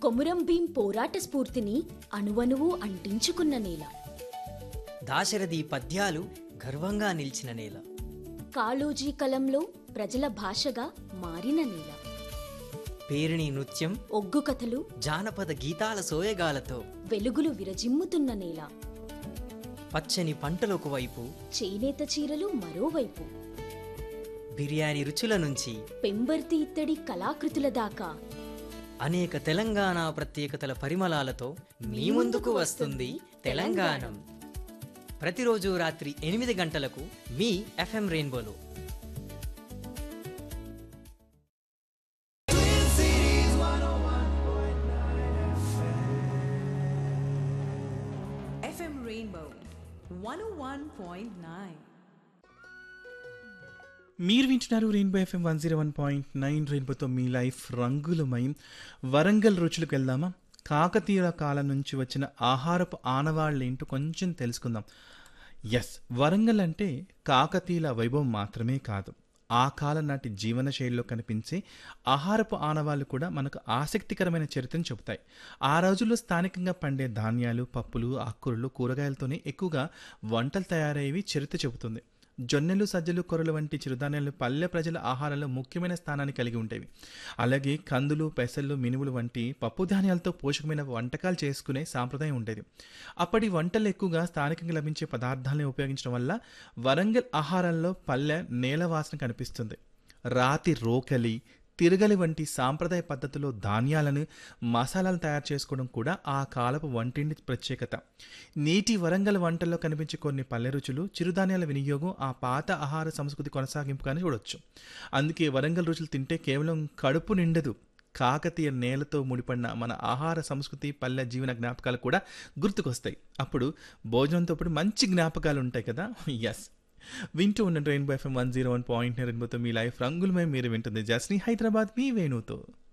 కొమురం భీం పోరాట స్ఫూర్తిని అణువణువు అంటించుకున్న నేల. దాశరథి పద్యాలు గర్వంగా నిలిచిన నేల. కాళోజీ కలంలో ప్రజల భాషగా మారిన నేల. పేరిణి నృత్యం, ఒగ్గు కథలు, జానపద గీతాల సోయగాలతో వెలుగులు విరజిమ్ముతున్న నేల. పచ్చని పంటలొక వైపు, చేనేత చీరలు మరోవైపు. బిర్యానీ రుచుల నుంచి పెంబర్తి ఇత్తడి కళాకృతుల దాకా అనేక తెలంగాణ ప్రత్యేకతల పరిమళాలతో మీ ముందుకు వస్తుంది తెలంగాణం. ప్రతిరోజు రాత్రి 8 గంటలకు మీ FM రెయిన్బోలో. FM Rainbow 101.9. మీరు వింటున్నారు రెయిన్బో FM 101.9. రెయిన్బోతో మీ లైఫ్ రంగులమయం. వరంగల్ రుచులకు వెళ్దామా? కాకతీయుల కాలం నుంచి వచ్చిన ఆహారపు ఆనవాళ్ళేంటో కొంచెం తెలుసుకుందాం. ఎస్, వరంగల్ అంటే కాకతీయుల వైభవం మాత్రమే కాదు, ఆ కాలం నాటి జీవన శైలిలో కనిపించే ఆహారపు ఆనవాళ్ళు కూడా మనకు ఆసక్తికరమైన చరిత్రను చెబుతాయి. ఆ రోజుల్లో స్థానికంగా పండే ధాన్యాలు, పప్పులు, ఆకుకూరలు, కూరగాయలతోనే ఎక్కువగా వంటలు తయారయ్యేవి చరిత్ర చెబుతుంది. జొన్నలు, సజ్జలు, కొర్రలు వంటి చిరుధాన్యాలు పల్లె ప్రజల ఆహారంలో ముఖ్యమైన స్థానాన్ని కలిగి ఉండేవి. అలాగే కందులు, పెసళ్ళు, మినుములు వంటి పప్పు ధాన్యాలతో పోషకమైన వంటకాలు చేసుకునే సాంప్రదాయం ఉండేది. అప్పటి వంటలు ఎక్కువగా స్థానికంగా లభించే పదార్థాలను ఉపయోగించడం వల్ల వరంగల్ ఆహారంలో పల్లె నేల వాసన కనిపిస్తుంది. రాతి రోకలి, తిరగలి వంటి సాంప్రదాయ పద్ధతిలో ధాన్యాలను, మసాలాలు తయారు చేసుకోవడం కూడా ఆ కాలపు వంటింటి ప్రత్యేకత. నేటి వరంగల్ వంటల్లో కనిపించే కొన్ని పల్లె రుచులు, చిరుధాన్యాల వినియోగం ఆ పాత ఆహార సంస్కృతి కొనసాగింపుగానే చూడొచ్చు. అందుకే వరంగల్ రుచులు తింటే కేవలం కడుపు నిండదు, కాకతీయ నేలతో ముడిపడిన మన ఆహార సంస్కృతి, పల్లె జీవన జ్ఞాపకాలు కూడా గుర్తుకొస్తాయి. అప్పుడు భోజనంతో పాటు మంచి జ్ఞాపకాలు ఉంటాయి కదా. ఎస్, వింటూ ఉండండి రెయిన్బో FM 101.9. రెయిన్బోతో మీ లైఫ్ రంగులమే. మీరు వింటుంది జస్ని హైదరాబాద్ మీ వేణుతో.